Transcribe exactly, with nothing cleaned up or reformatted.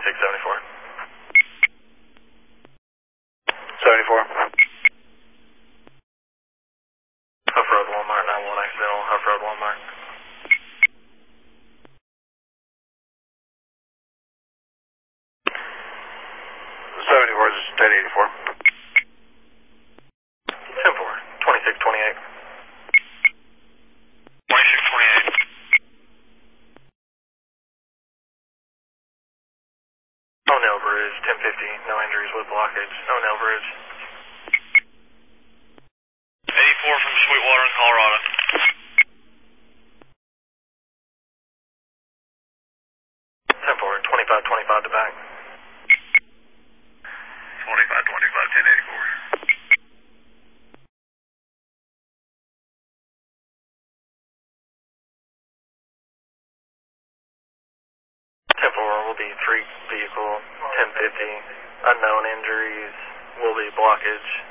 twenty-six seventy-four. seventy-four. Huff Road Walmart, nine one accidental, Huff Road Walmart. seventy-four is ten eighty-four. ten four, twenty-six twenty-eight. twenty-six twenty-eight. O'Neill Bridge, ten fifty, no injuries with blockage. O'Neill Bridge. eighty-four from Sweetwater in Colorado. ten four, twenty-five twenty-five to back. twenty-five twenty-five, ten eighty-four. ten four will be three vehicle, ten fifty. Unknown injuries will be blockage.